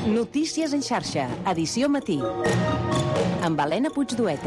Notícies en xarxa, edició matí. Amb Helena Puigdueta.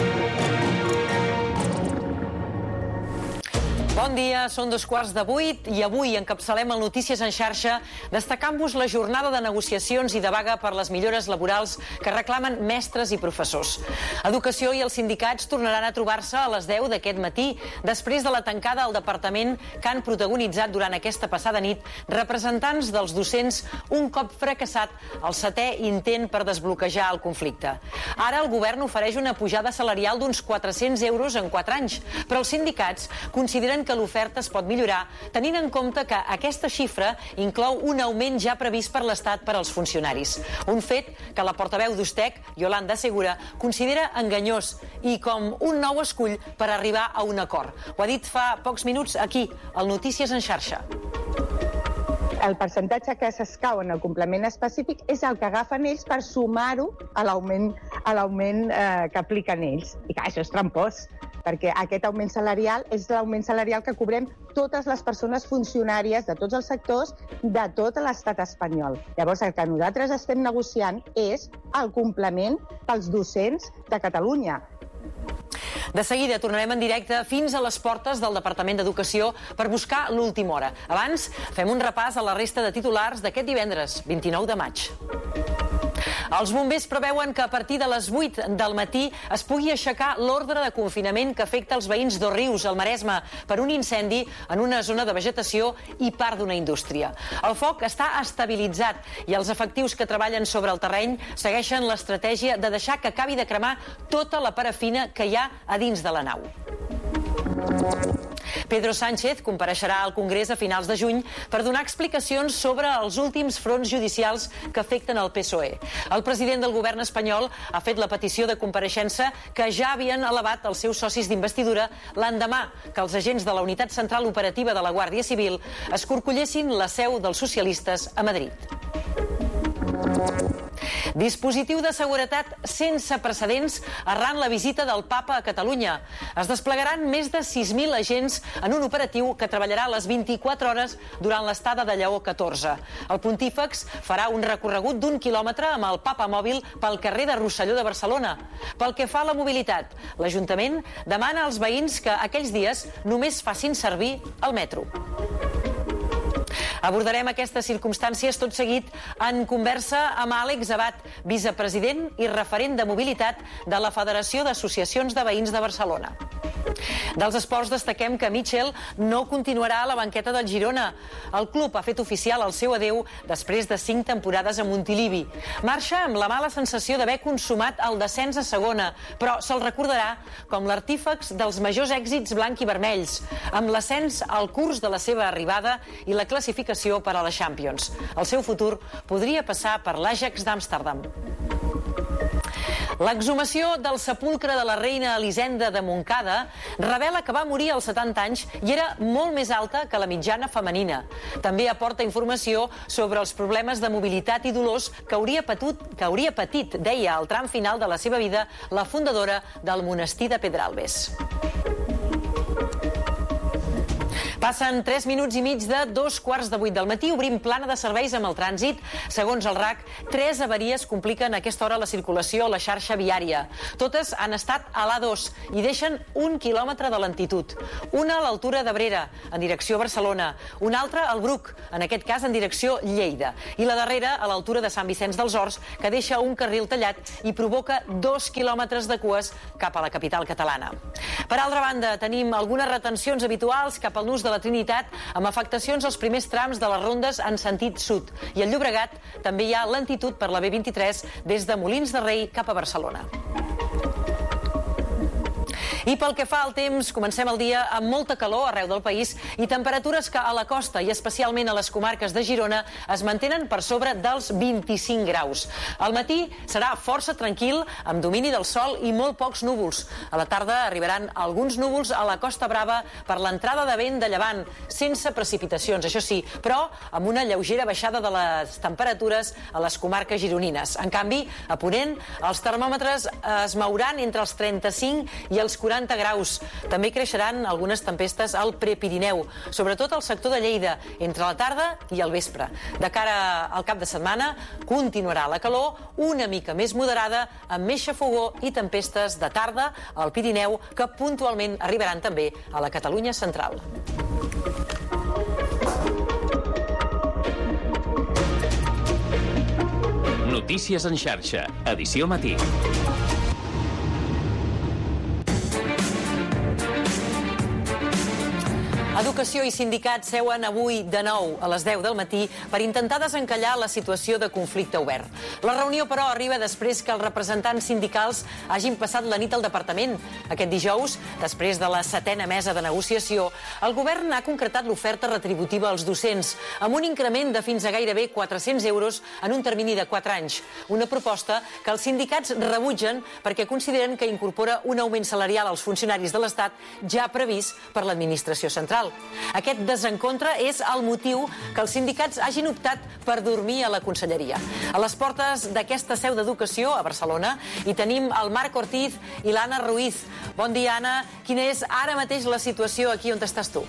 Bon dia, són 7:15 i avui encapçalem el Notícies en xarxa destacant-vos la jornada de negociacions i de vaga per les millores laborals que reclamen mestres i professors. Educació i els sindicats tornaran a trobar-se a les 10 d'aquest matí després de la tancada al departament que han protagonitzat durant aquesta passada nit representants dels docents un cop fracassat el 7è intent per desbloquejar el conflicte. Ara el govern ofereix una pujada salarial d'uns 400 euros en 4 anys, però els sindicats consideren que l'oferta es pot millorar tenint en compte que aquesta xifra inclou un augment ja previst per l'Estat per als funcionaris. Un fet que la portaveu d'Ustec, Yolanda Segura, considera enganyós i com un nou escull per arribar a un acord. Ho ha dit fa pocs minuts aquí, al Notícies en xarxa. El percentatge que s'escau en el complement específic és el que agafen ells per sumar-ho a l'augment que apliquen ells. I clar, això és trampós, perquè aquest augment salarial és l'augment salarial que cobrem totes les persones funcionàries de tots els sectors de tot l'estat espanyol. Llavors, el que nosaltres estem negociant és el complement pels docents de Catalunya. De seguida tornarem en directe fins a les portes del Departament d'Educació per buscar l'última hora. Abans, fem un repàs a la resta de titulars d'aquest divendres, 29 de maig. Els bombers preveuen que a partir de les 8 del matí es pugui aixecar l'ordre de confinament que afecta els veïns d'Òrrius, al Maresme, per un incendi en una zona de vegetació i part d'una indústria. El foc està estabilitzat i els efectius que treballen sobre el terreny segueixen l'estratègia de deixar que acabi de cremar tota la parafina que hi ha a dins de la nau. Pedro Sánchez compareixerà al Congrés a finals de juny per donar explicacions sobre els últims fronts judicials que afecten el PSOE. El president del govern espanyol ha fet la petició de compareixença que ja havien elevat els seus socis d'investidura l'endemà que els agents de la Unitat Central Operativa de la Guàrdia Civil escorcollessin la seu dels socialistes a Madrid. Dispositiu de seguretat sense precedents arran la visita del Papa a Catalunya. Es desplegaran més de 6.000 agents en un operatiu que treballarà a les 24 hores durant l'estada de Lleó XIV. El pontífex farà un recorregut d'1 quilòmetre amb el Papa mòbil pel carrer de Rosselló de Barcelona. Pel que fa a la mobilitat, l'Ajuntament demana als veïns que aquells dies només facin servir el metro. Abordarem aquestes circumstàncies tot seguit en conversa amb Àlex Abad, vicepresident i referent de mobilitat de la Federació d'Associacions de Veïns de Barcelona. Dels esports destaquem que Mitchell no continuarà a la banqueta del Girona. El club ha fet oficial el seu adeu després de 5 temporades a Montilivi. Marxa amb la mala sensació d'haver consumat el descens a segona, però se'l recordarà com l'artífex dels majors èxits blanc i vermells, amb l'ascens al curs de la seva arribada i la classificació per a la Champions. El seu futur podria passar per l'Ajax d'Amsterdam. L'exhumació del sepulcre de la reina Elisenda de Montcada revela que va morir als 70 anys i era molt més alta que la mitjana femenina. També aporta informació sobre els problemes de mobilitat i dolors que hauria patit, deia al tram final de la seva vida, la fundadora del monestir de Pedralbes. Passen 3 minuts i mig de 7:15 del matí. Obrim plana de serveis amb el trànsit. Segons el RAC, 3 avaries compliquen a aquesta hora la circulació a la xarxa viària. Totes han estat a l'A2 i deixen 1 quilòmetre de lentitud. Una a l'altura d'Abrera, en direcció a Barcelona. Una altra al Bruc, en aquest cas en direcció Lleida. I la darrera a l'altura de Sant Vicenç dels Horts, que deixa un carril tallat i provoca 2 quilòmetres de cues cap a la capital catalana. Per altra banda, tenim algunes retencions habituals cap al nus de la Trinitat, amb afectacions als primers trams de les rondes en sentit sud. I al Llobregat també hi ha lentitud per la B23 des de Molins de Rei cap a Barcelona. I pel que fa al temps, comencem el dia amb molta calor arreu del país i temperatures que a la costa i especialment a les comarques de Girona es mantenen per sobre dels 25 graus. Al matí serà força tranquil, amb domini del sol i molt pocs núvols. A la tarda arribaran alguns núvols a la Costa Brava per l'entrada de vent de llevant, sense precipitacions, això sí, però amb una lleugera baixada de les temperatures a les comarques gironines. En canvi, a Ponent, els termòmetres es mouran entre els 35 i els 40 40 graus. També creixeran algunes tempestes al Prepirineu, sobretot al sector de Lleida, entre la tarda i el vespre. De cara al cap de setmana, continuarà la calor una mica més moderada, amb més xafogor i tempestes de tarda al Pirineu, que puntualment arribaran també a la Catalunya central. Notícies en xarxa, edició matí. Educació i sindicats seuen avui de nou a les 10 del matí per intentar desencallar la situació de conflicte obert. La reunió, però, arriba després que els representants sindicals hagin passat la nit al departament. Aquest dijous, després de la 7a mesa de negociació, el govern ha concretat l'oferta retributiva als docents, amb un increment de fins a gairebé 400 euros en un termini de 4 anys. Una proposta que els sindicats rebutgen perquè consideren que incorpora un augment salarial als funcionaris de l'Estat ja previst per l'administració central. Aquest desencontre és el motiu que els sindicats hagin optat per dormir a la conselleria. A les portes d'aquesta seu d'Educació, a Barcelona, hi tenim el Marc Ortiz i l'Anna Ruiz. Bon dia, Anna. Quina és ara mateix la situació aquí on estàs tu?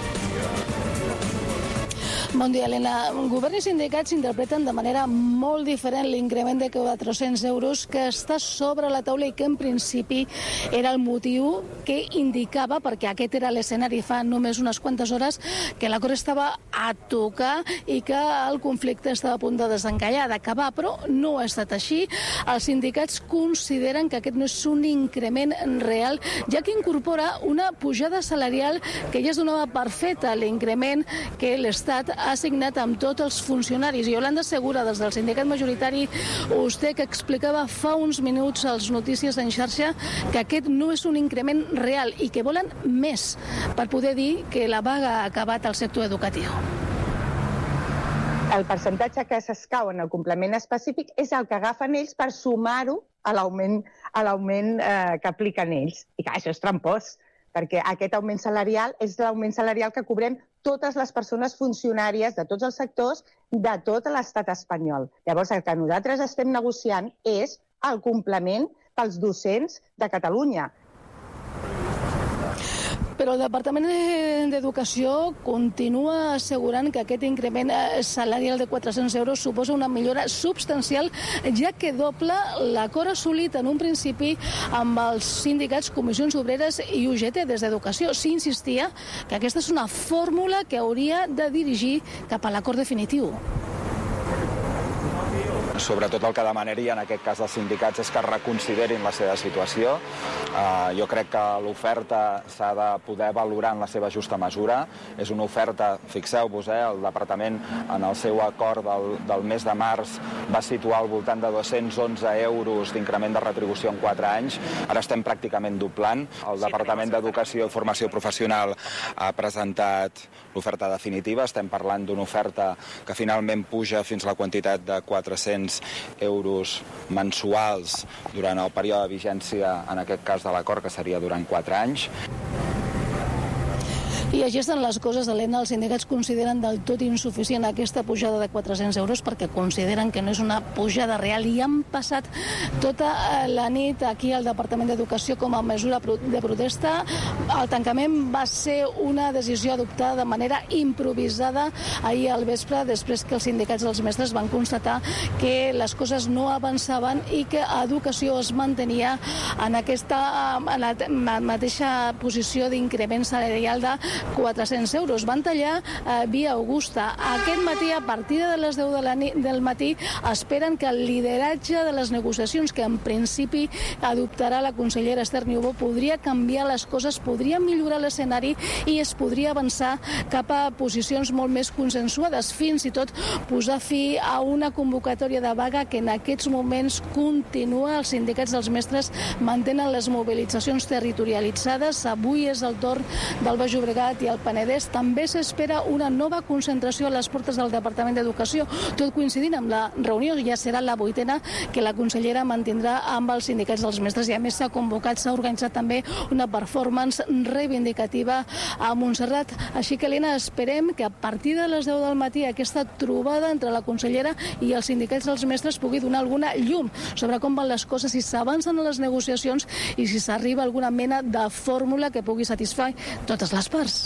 Bon dia, Helena. Govern i sindicats interpreten de manera molt diferent l'increment de 400 euros que està sobre la taula i que en principi era el motiu que indicava, perquè aquest era l'escenari fa només unes quantes hores, que l'acord estava a tocar i que el conflicte estava a punt de desencallar, d'acabar, però no ha estat així. Els sindicats consideren que aquest no és un increment real, ja que incorpora una pujada salarial que ja es donava per feta l'increment que l'Estat ha assignat amb tots els funcionaris. Yolanda Segura, des del sindicat majoritari USTEC, explicava fa uns minuts als Notícies en xarxa que aquest no és un increment real i que volen més per poder dir que la vaga ha acabat al sector educatiu. El percentatge que s'escau en el complement específic és el que agafen ells per sumar-ho a l'augment que apliquen ells. I clar, això és trampós, perquè aquest augment salarial és l'augment salarial que cobrem totes les persones funcionàries de tots els sectors de tot l'estat espanyol. Llavors, el que nosaltres estem negociant és el complement pels docents de Catalunya. Però el Departament d'Educació continua assegurant que aquest increment salarial de 400 euros suposa una millora substancial, ja que dobla l'acord assolit en un principi amb els sindicats, comissions obreres i UGT des d'Educació. S'insistia que aquesta és una fórmula que hauria de dirigir cap a l'acord definitiu. Sobretot el que demanaria en aquest cas dels sindicats és que reconsiderin la seva situació. Jo crec que l'oferta s'ha de poder valorar en la seva justa mesura. És una oferta, fixeu-vos, el Departament en el seu acord del mes de març va situar al voltant de 211 euros d'increment de retribució en 4 anys. Ara estem pràcticament doblant. El Departament d'Educació i Formació Professional ha presentat l'oferta definitiva. Estem parlant d'una oferta que finalment puja fins a la quantitat de 400 euros mensuals durant el període de vigència, en aquest cas de l'acord, que seria durant 4 anys. I així estan les coses, Helena. Els sindicats consideren del tot insuficient aquesta pujada de 400 euros perquè consideren que no és una pujada real i han passat tota la nit aquí al Departament d'Educació com a mesura de protesta. El tancament va ser una decisió adoptada de manera improvisada ahir al vespre, després que els sindicats dels mestres van constatar que les coses no avançaven i que Educació es mantenia en la mateixa posició d'increment salarial de 400 euros. Van tallar via Augusta. Aquest matí, a partir de les 10 del matí, esperen que el lideratge de les negociacions, que en principi adoptarà la consellera Esther Niubó, podria canviar les coses, podria millorar l'escenari i es podria avançar cap a posicions molt més consensuades, fins i tot posar fi a una convocatòria de vaga que en aquests moments continua. Els sindicats dels mestres mantenen les mobilitzacions territorialitzades. Avui és el torn del Baix Llobregat Llobregat i el Penedès també s'espera una nova concentració a les portes del Departament d'Educació, tot coincidint amb la reunió, ja serà la 8ª que la consellera mantindrà amb els sindicats dels mestres, i a més s'ha organitzat també una performance reivindicativa a Montserrat. Així que, Helena, esperem que a partir de les 10 del matí aquesta trobada entre la consellera i els sindicats dels mestres pugui donar alguna llum sobre com van les coses, si s'avancen a les negociacions i si s'arriba a alguna mena de fórmula que pugui satisfer totes les parts.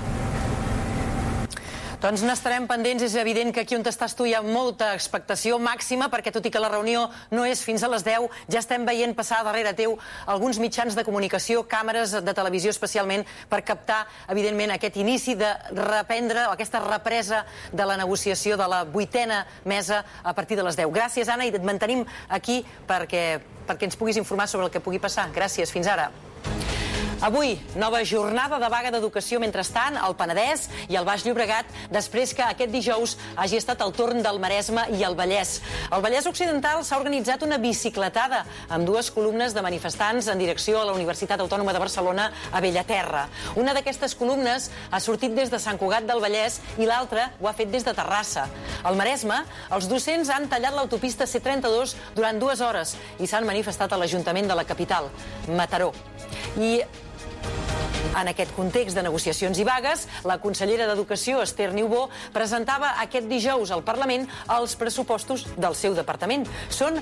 Doncs n'estarem pendents. És evident que aquí on estàs tu hi ha molta expectació màxima, perquè tot i que la reunió no és fins a les 10, ja estem veient passar darrere teu alguns mitjans de comunicació, càmeres de televisió especialment, per captar, evidentment, aquest inici de reprendre, o aquesta represa de la negociació de la 8a mesa a partir de les 10. Gràcies, Anna, i et mantenim aquí perquè ens puguis informar sobre el que pugui passar. Gràcies, fins ara. Avui, nova jornada de vaga d'educació mentrestant al Penedès i al Baix Llobregat, després que aquest dijous hagi estat el torn del Maresme i el Vallès. Al Vallès Occidental s'ha organitzat una bicicletada amb 2 columnes de manifestants en direcció a la Universitat Autònoma de Barcelona a Bellaterra. Una d'aquestes columnes ha sortit des de Sant Cugat del Vallès i l'altra ho ha fet des de Terrassa. Al Maresme, els docents han tallat l'autopista C32 durant 2 hores i s'han manifestat a l'Ajuntament de la capital, Mataró. I en aquest context de negociacions i vagues, la consellera d'Educació, Esther Niubó, presentava aquest dijous al Parlament els pressupostos del seu departament. Són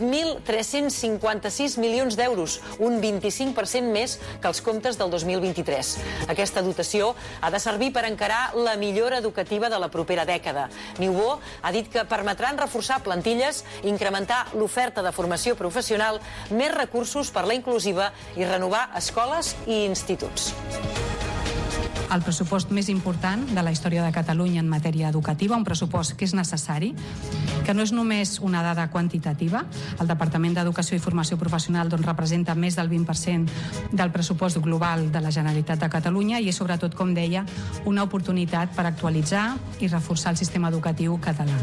8.356 milions d'euros, un 25% més que els comptes del 2023. Aquesta dotació ha de servir per encarar la millora educativa de la propera dècada. Niubó ha dit que permetran reforçar plantilles, incrementar l'oferta de formació professional, més recursos per la inclusiva i renovar escoles i instituts. El pressupost més important de la història de Catalunya en matèria educativa, un pressupost que és necessari, que no és només una dada quantitativa. El Departament d'Educació i Formació Professional representa més del 20% del pressupost global de la Generalitat de Catalunya i és sobretot, com deia, una oportunitat per actualitzar i reforçar el sistema educatiu català.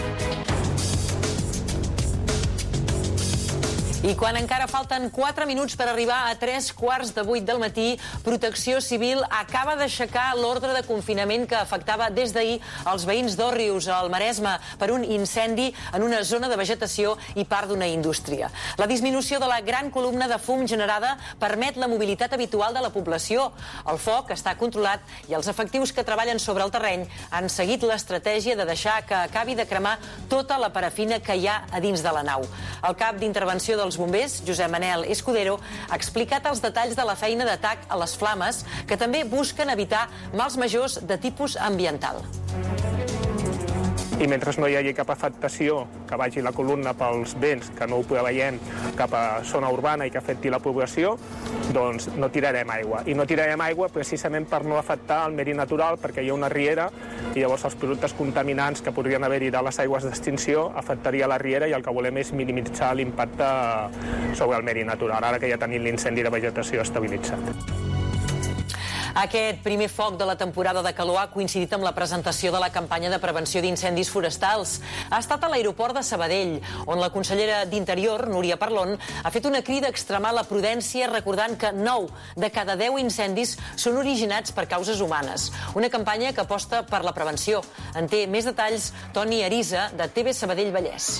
I quan encara falten 4 minuts per arribar a 7:45 del matí, Protecció Civil acaba d'aixecar l'ordre de confinament que afectava des d'ahir els veïns d'Òrrius, al Maresme, per un incendi en una zona de vegetació i part d'una indústria. La disminució de la gran columna de fum generada permet la mobilitat habitual de la població. El foc està controlat i els efectius que treballen sobre el terreny han seguit l'estratègia de deixar que acabi de cremar tota la parafina que hi ha a dins de la nau. El cap d'intervenció dels bombers, Josep Manel Escudero, ha explicat els detalls de la feina d'atac a les flames, que també busquen evitar mals majors de tipus ambiental. I mentre no hi hagi cap afectació que vagi la columna pels vents, que no ho veiem cap a zona urbana i que afecti la població, doncs no tirarem aigua. I no tirarem aigua precisament per no afectar el medi natural, perquè hi ha una riera i llavors els productes contaminants que podrien haver-hi de les aigües d'extinció afectaria la riera i el que volem és minimitzar l'impacte sobre el medi natural, ara que ja tenim l'incendi de vegetació estabilitzat. Aquest primer foc de la temporada de calor ha coincidit amb la presentació de la campanya de prevenció d'incendis forestals. Ha estat a l'aeroport de Sabadell, on la consellera d'Interior, Núria Parlon, ha fet una crida a extremar la prudència, recordant que 9 de cada 10 incendis són originats per causes humanes. Una campanya que aposta per la prevenció. En té més detalls Toni Arisa, de TV Sabadell Vallès.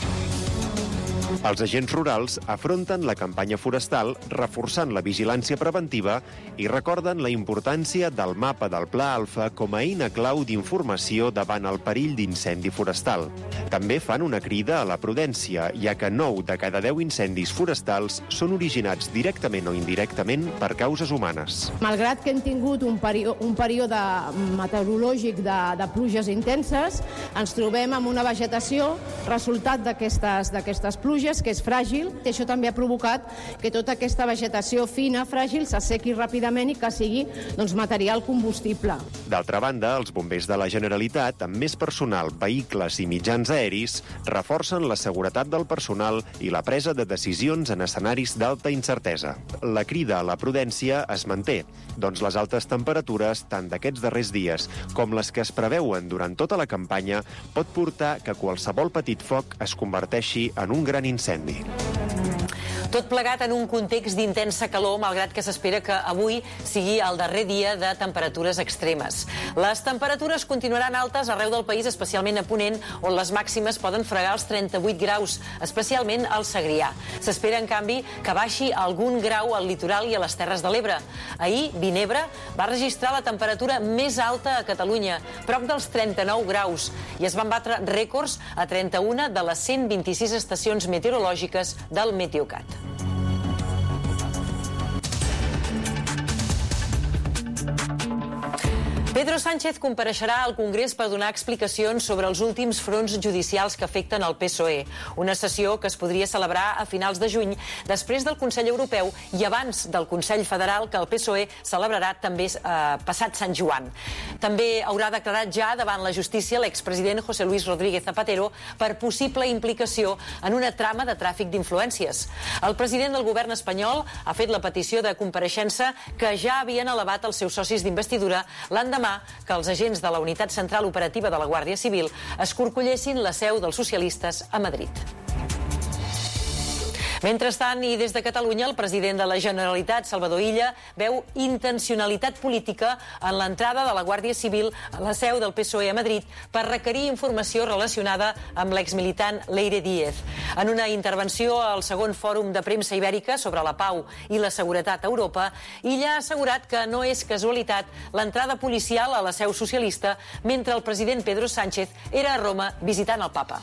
Els agents rurals afronten la campanya forestal reforçant la vigilància preventiva i recorden la importància del mapa del Pla Alfa com a eina clau d'informació davant el perill d'incendi forestal. També fan una crida a la prudència, ja que 9 de cada 10 incendis forestals són originats directament o indirectament per causes humanes. Malgrat que hem tingut un període meteorològic de pluges intenses, ens trobem amb una vegetació resultat d'aquestes pluges que és fràgil, i això també ha provocat que tota aquesta vegetació fina, fràgil, s'assequi ràpidament i que sigui material combustible. D'altra banda, els bombers de la Generalitat, amb més personal, vehicles i mitjans aeris, reforcen la seguretat del personal i la presa de decisions en escenaris d'alta incertesa. La crida a la prudència es manté, doncs les altes temperatures, tant d'aquests darrers dies com les que es preveuen durant tota la campanya, pot portar que qualsevol petit foc es converteixi en un gran incendi. Tot plegat en un context d'intensa calor, malgrat que s'espera que avui sigui el darrer dia de temperatures extremes. Les temperatures continuaran altes arreu del país, especialment a Ponent, on les màximes poden fregar els 38 graus, especialment al Segrià. S'espera, en canvi, que baixi algun grau al litoral i a les Terres de l'Ebre. Ahir, Vinebre va registrar la temperatura més alta a Catalunya, prop dels 39 graus, i es van batre rècords a 31 de les 126 estacions meteorològiques del Meteocat. Pedro Sánchez compareixerà al Congrés per donar explicacions sobre els últims fronts judicials que afecten el PSOE. Una sessió que es podria celebrar a finals de juny, després del Consell Europeu i abans del Consell Federal, que el PSOE celebrarà també passat Sant Joan. També haurà declarat ja davant la justícia l'expresident José Luis Rodríguez Zapatero per possible implicació en una trama de tràfic d'influències. El president del govern espanyol ha fet la petició de compareixença que ja havien elevat els seus socis d'investidura l'endemà que els agents de la Unitat Central Operativa de la Guàrdia Civil escorcollessin la seu dels socialistes a Madrid. Mentrestant, i des de Catalunya, el president de la Generalitat, Salvador Illa, veu intencionalitat política en l'entrada de la Guàrdia Civil a la seu del PSOE a Madrid per requerir informació relacionada amb l'exmilitant Leire Díez. En una intervenció al segon fòrum de premsa ibèrica sobre la pau i la seguretat a Europa, Illa ha assegurat que no és casualitat l'entrada policial a la seu socialista mentre el president Pedro Sánchez era a Roma visitant el papa.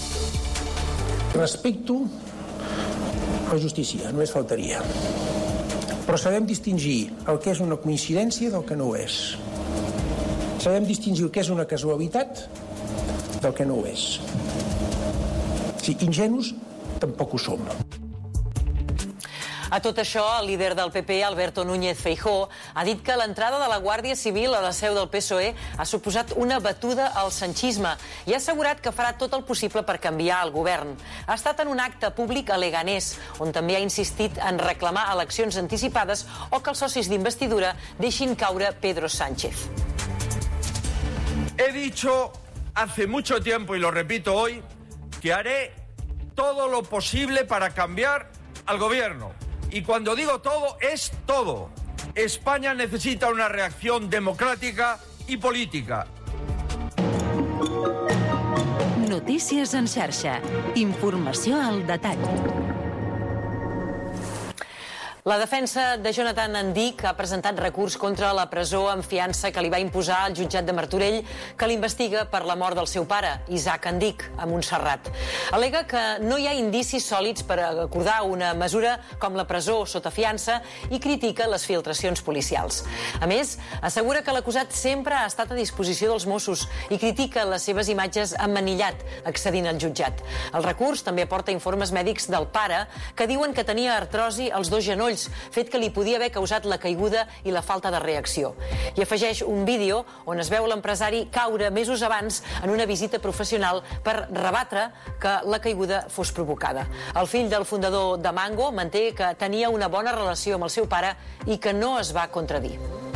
Respecto la justícia, només faltaria. Però sabem distingir el que és una coincidència del que no ho és. Sabem distingir el que és una casualitat del que no ho és. Sí, ingenus tampoc ho som. A tot això, el líder del PP, Alberto Núñez Feijóo, ha dit que l'entrada de la Guàrdia Civil a la seu del PSOE ha suposat una batuda al sanchisme i ha assegurat que farà tot el possible per canviar el govern. Ha estat en un acte públic a Leganés, on també ha insistit en reclamar eleccions anticipades o que els socis d'investidura deixin caure Pedro Sánchez. He dicho hace mucho tiempo, y lo repito hoy, que haré todo lo posible para cambiar al gobierno. Y cuando digo todo, es todo. España necesita una reacción democrática y política. Notícies en xarxa. Informació al detall. La defensa de Jonathan Andic ha presentat recurs contra la presó en fiança que li va imposar el jutjat de Martorell, que l'investiga per la mort del seu pare, Isaac Andic, a Montserrat. Al·lega que no hi ha indicis sòlids per acordar una mesura com la presó sota fiança i critica les filtracions policials. A més, assegura que l'acusat sempre ha estat a disposició dels Mossos i critica les seves imatges emmanillat, accedint al jutjat. El recurs també aporta informes mèdics del pare que diuen que tenia artrosi als dos genolls, fet que li podia haver causat la caiguda i la falta de reacció. I afegeix un vídeo on es veu l'empresari caure mesos abans en una visita professional per rebatre que la caiguda fos provocada. El fill del fundador de Mango manté que tenia una bona relació amb el seu pare i que no es va contradir.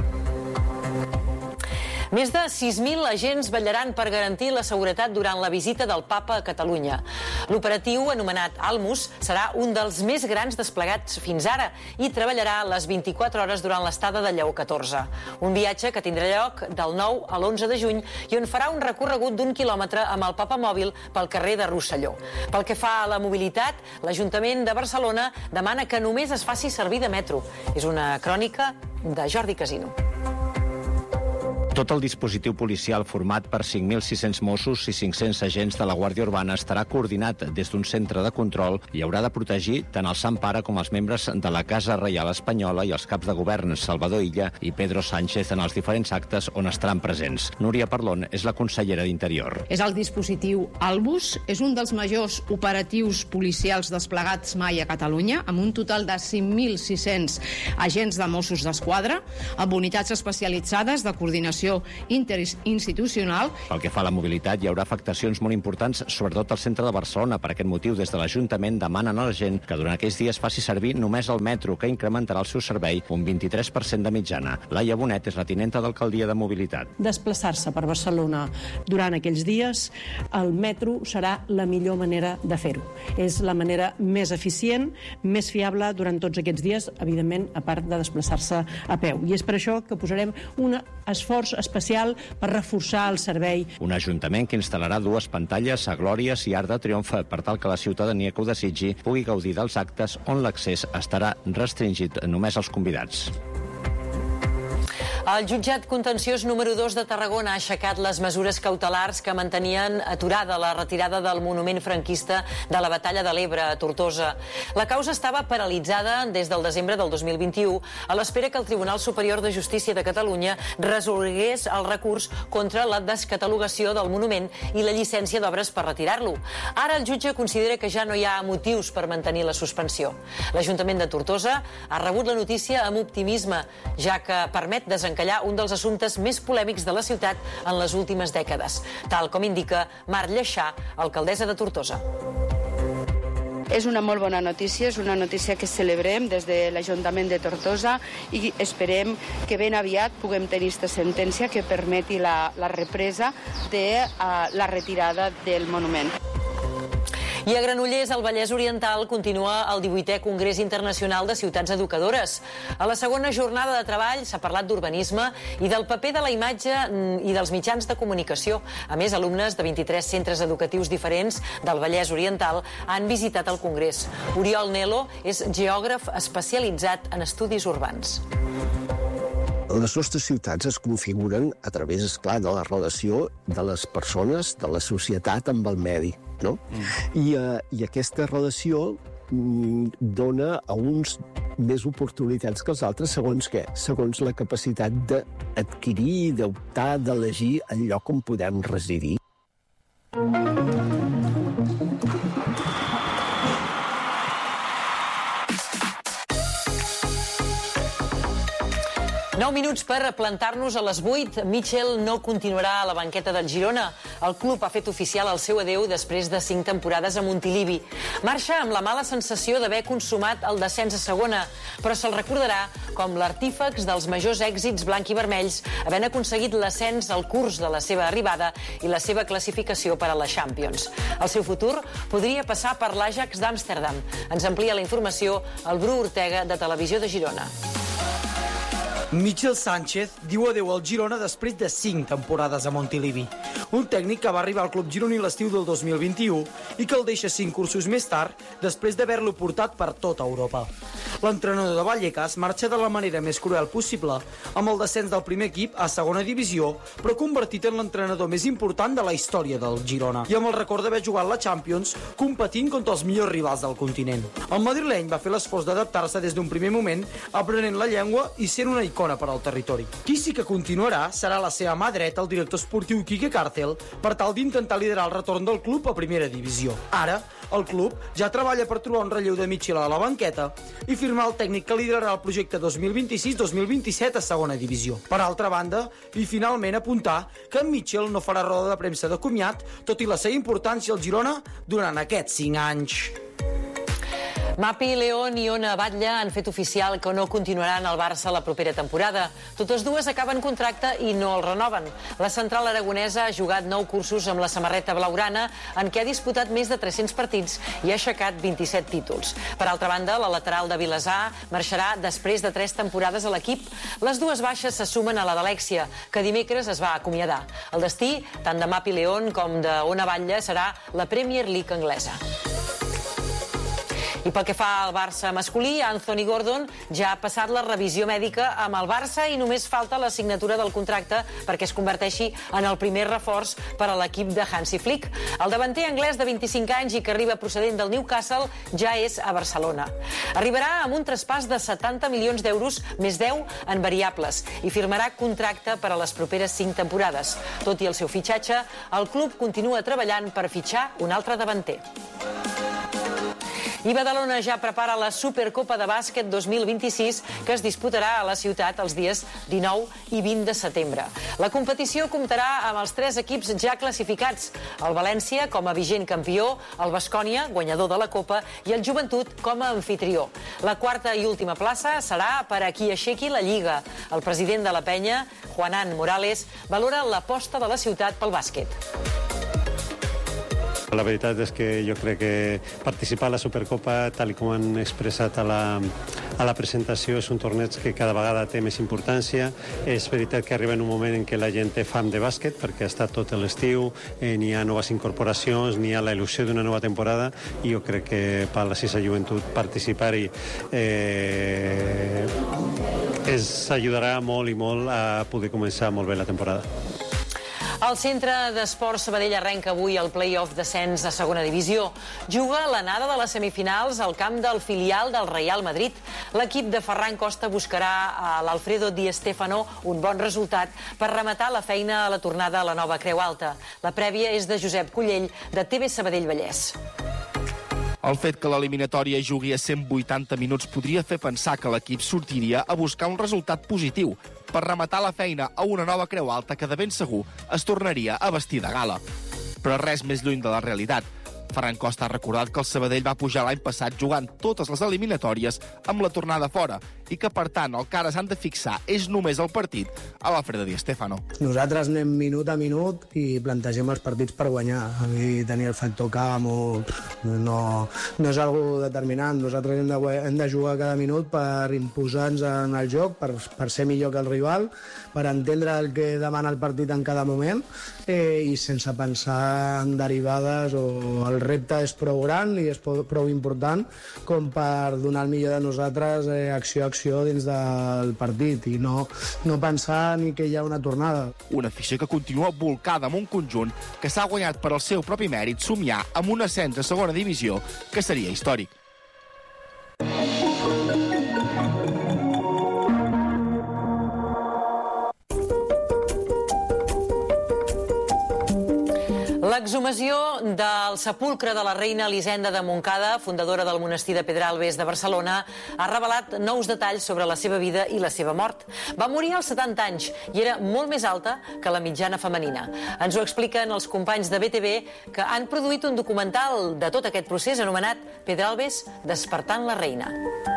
Més de 6.000 agents vetllaran per garantir la seguretat durant la visita del papa a Catalunya. L'operatiu, anomenat Almus, serà un dels més grans desplegats fins ara i treballarà les 24 hores durant l'estada de Lleó XIV. Un viatge que tindrà lloc del 9 a l'11 de juny i on farà un recorregut d'1 quilòmetre amb el papa mòbil pel carrer de Rosselló. Pel que fa a la mobilitat, l'Ajuntament de Barcelona demana que només es faci servir de metro. És una crònica de Jordi Casino. Tot el dispositiu policial format per 5.600 Mossos i 500 agents de la Guàrdia Urbana estarà coordinat des d'un centre de control i haurà de protegir tant el Sant Pare com els membres de la Casa Reial Espanyola i els caps de govern Salvador Illa i Pedro Sánchez en els diferents actes on estaran presents. Núria Parlon és la consellera d'Interior. És el dispositiu Albus, és un dels majors operatius policials desplegats mai a Catalunya, amb un total de 5.600 agents de Mossos d'Esquadra, amb unitats especialitzades de coordinació interinstitucional. Pel que fa a la mobilitat, hi haurà afectacions molt importants, sobretot al centre de Barcelona. Per aquest motiu, des de l'Ajuntament demanen a la gent que durant aquells dies faci servir només el metro, que incrementarà el seu servei un 23% de mitjana. Laia Bonet és la tinenta d'alcaldia de mobilitat. Desplaçar-se per Barcelona durant aquells dies, el metro serà la millor manera de fer-ho. és la manera més eficient, més fiable durant tots aquests dies, evidentment, a part de desplaçar-se a peu. I és per això que posarem un esforç especial per reforçar el servei. Un ajuntament que instal·larà 2 pantalles a Glòries i Arc de Triomf per tal que la ciutadania que ho desitgi pugui gaudir dels actes on l'accés estarà restringit només als convidats. El jutjat contenciós número 2 de Tarragona ha aixecat les mesures cautelars que mantenien aturada la retirada del monument franquista de la Batalla de l'Ebre a Tortosa. La causa estava paralitzada des del desembre del 2021 a l'espera que el Tribunal Superior de Justícia de Catalunya resolgués el recurs contra la descatalogació del monument i la llicència d'obres per retirar-lo. Ara el jutge considera que ja no hi ha motius per mantenir la suspensió. L'Ajuntament de Tortosa ha rebut la notícia amb optimisme, ja que permet desencallar un dels assumptes més polèmics de la ciutat en les últimes dècades, tal com indica Mar Lleixà, alcaldessa de Tortosa. És una molt bona notícia, és una notícia que celebrem des de l'Ajuntament de Tortosa i esperem que ben aviat puguem tenir aquesta sentència que permeti la represa de la retirada del monument. I a Granollers, al Vallès Oriental, continua el 18è Congrés Internacional de Ciutats Educadores. A la segona jornada de treball s'ha parlat d'urbanisme i del paper de la imatge i dels mitjans de comunicació. A més, alumnes de 23 centres educatius diferents del Vallès Oriental han visitat el Congrés. Oriol Nelo és geògraf especialitzat en estudis urbans. Les nostres ciutats es configuren a través, esclar, de la relació de les persones, de la societat amb el medi, no? I aquesta relació dona a uns més oportunitats que els altres, segons què? Segons la capacitat d'adquirir, d'optar, d'elegir el lloc on podem residir. 9 minuts per plantar-nos a les 8. Mitchell no continuarà a la banqueta del Girona. El club ha fet oficial el seu adeu després de 5 temporades a Montilivi. Marxa amb la mala sensació d'haver consumat el descens a segona, però se'l recordarà com l'artífex dels majors èxits blanc i vermells, havent aconseguit l'ascens al curs de la seva arribada i la seva classificació per a la Champions. El seu futur podria passar per l'Ajax d'Amsterdam. Ens amplia la informació el Bru Ortega, de Televisió de Girona. Michel Sánchez diu adeu al Girona després de 5 temporades a Montilivi. Un tècnic que va arribar al club gironí l'estiu del 2021 i que el deixa 5 cursos més tard després d'haver-lo portat per tota Europa. L'entrenador de Vallecas marxa de la manera més cruel possible, amb el descens del primer equip a segona divisió, però convertit en l'entrenador més important de la història del Girona, i amb el record d'haver jugat la Champions competint contra els millors rivals del continent. El madrileny va fer l'esforç d'adaptar-se des d'un primer moment, aprenent la llengua i sent una icona per al territori. Qui sí que continuarà serà la seva mà dreta, el director esportiu Quique Càrtel, per tal d'intentar liderar el retorn del club a primera divisió. Ara, el club ja treballa per trobar un relleu de Michel a la banqueta i firmar el tècnic que liderarà el projecte 2026-2027 a segona divisió. Per altra banda, i finalment apuntar que en Michel no farà roda de premsa de comiat, tot i la seva importància al Girona durant aquests 5 anys. Mapi León i Ona Batlle han fet oficial que no continuaran al Barça la propera temporada. Totes dues acaben contracte i no el renoven. La central aragonesa ha jugat 9 cursos amb la samarreta blaugrana, en què ha disputat més de 300 partits i ha aixecat 27 títols. Per altra banda, la lateral de Vilassar marxarà després de 3 temporades a l'equip. Les dues baixes se sumen a la d'Alexia, que dimecres es va acomiadar. El destí, tant de Mapi León com de Ona Batlle, serà la Premier League anglesa. I pel que fa al Barça masculí, Anthony Gordon ja ha passat la revisió mèdica amb el Barça i només falta la signatura del contracte perquè es converteixi en el primer reforç per a l'equip de Hansi Flick. El davanter anglès de 25 anys i que arriba procedent del Newcastle ja és a Barcelona. Arribarà amb un traspàs de 70 milions d'euros més 10 en variables i firmarà contracte per a les properes 5 temporades. Tot i el seu fitxatge, el club continua treballant per fitxar un altre davanter. I Badalona ja prepara la Supercopa de Bàsquet 2026, que es disputarà a la ciutat els dies 19 i 20 de setembre. La competició comptarà amb els 3 equips ja classificats: el València com a vigent campió, el Baskonia, guanyador de la Copa, i el Joventut com a amfitrió. La quarta i última plaça serà per a qui aixequi la Lliga. El president de la penya, Juanán Morales, valora l'aposta de la ciutat pel bàsquet. La veritat és que jo crec que participar a la Supercopa, tal com han expressat a la presentació, és un torneig que cada vegada té més importància. És veritat que arriba en un moment en què la gent té fam de bàsquet, perquè ha estat tot l'estiu, n'hi ha noves incorporacions, n'hi ha la il·lusió d'una nova temporada, i jo crec que per la Sisa Joventut participar-hi ens ajudarà molt i molt a poder començar molt bé la temporada. El Centre d'Esports Sabadell arrenca avui el play-off d'ascens a segona divisió. Juga l'anada de les semifinals al camp del filial del Real Madrid. L'equip de Ferran Costa buscarà a l'Alfredo Di Stéfano un bon resultat per rematar la feina a la tornada a la nova Creu Alta. La prèvia és de Josep Collell, de TV Sabadell Vallès. El fet que l'eliminatòria jugui a 180 minuts podria fer pensar que l'equip sortiria a buscar un resultat positiu per rematar la feina a una nova Creu Alta que de ben segur es tornaria a vestir de gala. Però res més lluny de la realitat. Ferran Costa ha recordat que el Sabadell va pujar l'any passat jugant totes les eliminatòries amb la tornada fora i que, per tant, el que ara s'han de fixar és només el partit a l'Alfredo Di Stéfano. Nosaltres anem minut a minut i plantegem els partits per guanyar. A mi tenir el factor camp no és algo determinant. Nosaltres hem de jugar cada minut per imposar-nos en el joc, per ser millor que el rival, per entendre el que demana el partit en cada moment i sense pensar en derivades o el repte és prou gran i és prou important com per donar el millor de nosaltres acció a acció dins del partit i no pensar ni que hi ha una tornada. Una afició que continua volcada amb un conjunt que s'ha guanyat per al seu propi mèrit somiar amb un ascens a segona divisió que seria històric. L'exhumació del sepulcre de la reina Elisenda de Montcada, fundadora del monestir de Pedralbes de Barcelona, ha revelat nous detalls sobre la seva vida i la seva mort. Va morir als 70 anys i era molt més alta que la mitjana femenina. Ens ho expliquen els companys de BTV, que han produït un documental de tot aquest procés anomenat Pedralbes despertant la reina.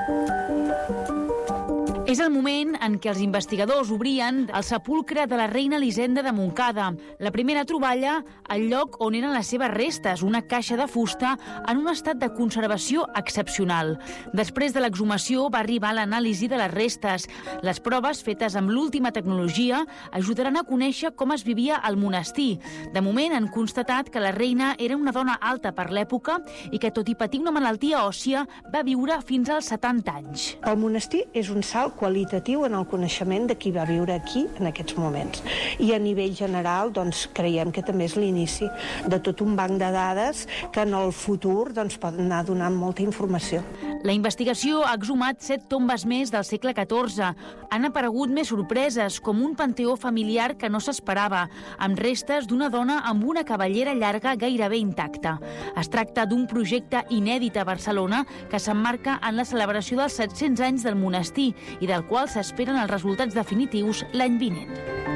És el moment en què els investigadors obrien el sepulcre de la reina Elisenda de Montcada. La primera troballa al lloc on eren les seves restes, una caixa de fusta en un estat de conservació excepcional. Després de l'exhumació va arribar l'anàlisi de les restes. Les proves fetes amb l'última tecnologia ajudaran a conèixer com es vivia al monestir. De moment han constatat que la reina era una dona alta per l'època i que, tot i patir una malaltia òssia, va viure fins als 70 anys. El monestir és un salt qualitatiu en el coneixement de qui va viure aquí en aquests moments. I a nivell general, creiem que també és l'inici de tot un banc de dades que en el futur poden anar donant molta informació. La investigació ha exhumat 7 tombes més del segle XIV. Han aparegut més sorpreses, com un panteó familiar que no s'esperava, amb restes d'una dona amb una cabellera llarga gairebé intacta. Es tracta d'un projecte inèdit a Barcelona que s'emmarca en la celebració dels 700 anys del monestir i del qual s'esperen els resultats definitius l'any vinent.